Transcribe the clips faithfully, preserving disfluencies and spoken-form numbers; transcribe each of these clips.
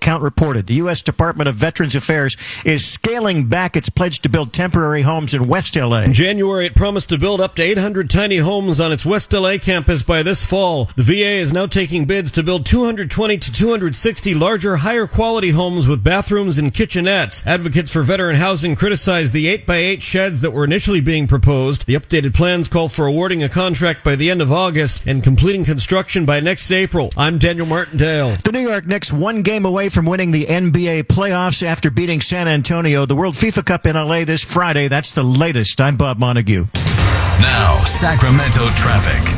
account reported. The U S Department of Veterans Affairs is scaling back its pledge to build temporary homes in West L A. In January, it promised to build up to eight hundred tiny homes on its West L A campus by this fall. The V A is now taking bids to build two hundred twenty to two hundred sixty larger, higher quality homes with bathrooms and kitchenettes. Advocates for veteran housing criticized the eight by eight sheds that were initially being proposed. The updated plans call for awarding a contract by the end of August and completing construction by next April. I'm Daniel Martindale. The New York Knicks one game away from winning the N B A playoffs after beating San Antonio. The World FIFA Cup in L A this Friday. That's the latest. I'm Bob Montague. Now, Sacramento traffic.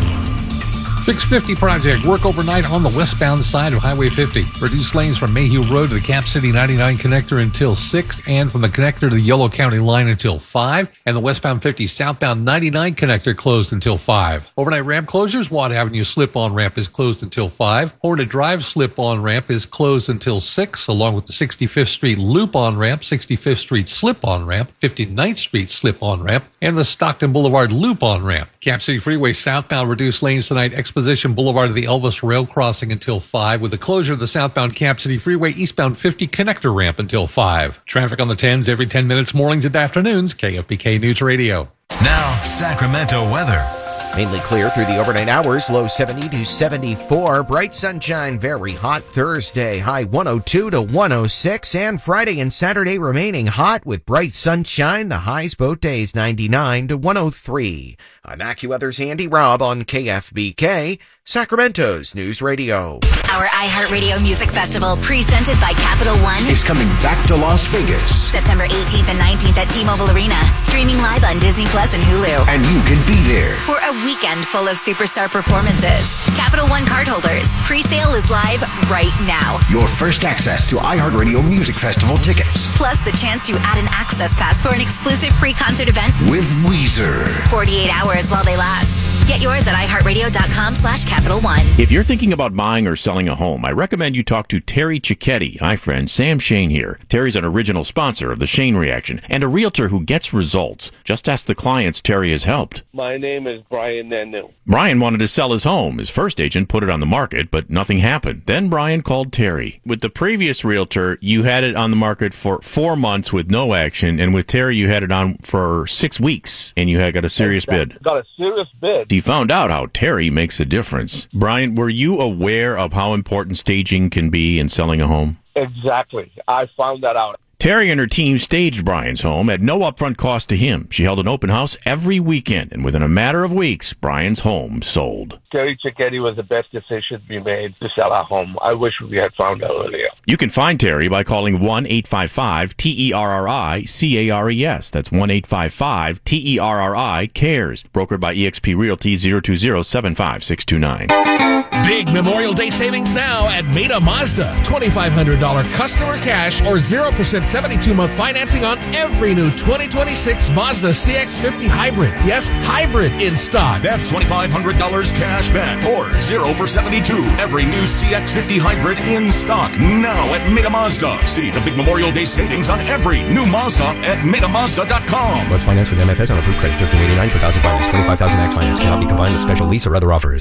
six fifty project. Work overnight on the westbound side of Highway fifty. Reduce lanes from Mayhew Road to the Cap City ninety-nine connector until six, and from the connector to the Yolo County line until five, and the westbound fifty southbound ninety-nine connector closed until five. Overnight ramp closures. Watt Avenue slip-on ramp is closed until five. Hornet Drive slip-on ramp is closed until six, along with the sixty-fifth Street loop-on ramp, sixty-fifth Street slip-on ramp, fifty-ninth Street slip-on ramp, and the Stockton Boulevard loop-on ramp. Cap City Freeway southbound reduced lanes tonight. Exposition Boulevard to the Elvis Rail Crossing until five, with the closure of the southbound Cap City Freeway eastbound fifty connector ramp until five. Traffic on the tens every ten minutes, mornings and afternoons. K F B K News Radio. Now, Sacramento weather. Mainly clear through the overnight hours, low seventy to seventy-four. Bright sunshine, very hot Thursday, high one oh two to one oh six. And Friday and Saturday remaining hot with bright sunshine. The highs both days ninety-nine to one oh three. I'm AccuWeather's Andy Robb on K F B K, Sacramento's News Radio. Our iHeartRadio Music Festival, presented by Capital One, is coming back to Las Vegas. September eighteenth and nineteenth at T-Mobile Arena, streaming live on Disney Plus and Hulu. And you can be there for a weekend full of superstar performances. Capital One cardholders, pre-sale is live right now. Your first access to iHeartRadio Music Festival tickets. Plus the chance to add an access pass for an exclusive pre-concert event with Weezer. forty-eight hours while they last. Get yours at iHeartRadio.com slash Capital One. If you're thinking about buying or selling a home, I recommend you talk to Terry Cicchetti. Hi, friend. Sam Shane here. Terry's an original sponsor of the Shane Reaction and a realtor who gets results. Just ask the clients Terry has helped. My name is Brian Nanu. Brian wanted to sell his home. His first agent put it on the market, but nothing happened. Then Brian called Terry. With the previous realtor, you had it on the market for four months with no action, and with Terry, you had it on for six weeks, and you had got a serious bid. Got a serious bid. He found out how Terry makes a difference. Brian, were you aware of how important staging can be in selling a home? Exactly. I found that out. Terry and her team staged Brian's home at no upfront cost to him. She held an open house every weekend, and within a matter of weeks, Brian's home sold. Terry Cicchetti was the best decision we made to sell our home. I wish we had found out earlier. You can find Terry by calling one eight five five T E R R I C A R E S. That's one eight five five T E R R I CARES. Brokered by eXp Realty zero two zero seven five six two nine. Big Memorial Day savings now at Meta Mazda. twenty-five hundred dollars customer cash or zero percent seventy-two month financing on every new twenty twenty-six Mazda C X fifty Hybrid. Yes, hybrid in stock. That's twenty-five hundred dollars cash back or zero for seventy-two. Every new C X fifty Hybrid in stock now at Meta Mazda. See the big Memorial Day savings on every new Mazda at Meta Mazda dot com. Let's finance with M F S on approved credit. thirteen eighty-nine per thousand finance. twenty-five thousand X finance. Cannot be combined with special lease or other offers.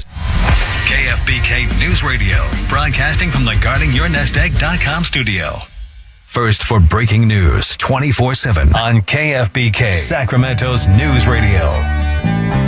K F B K News Radio, broadcasting from the guarding your nest egg dot com studio. First for breaking news, twenty-four seven on K F B K, Sacramento's News Radio.